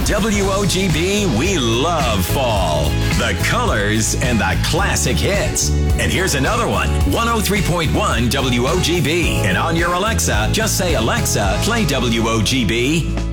WOGB, we love fall. The colors and the classic hits. And here's another one, 103.1 WOGB. And on your Alexa, just say, Alexa, play WOGB.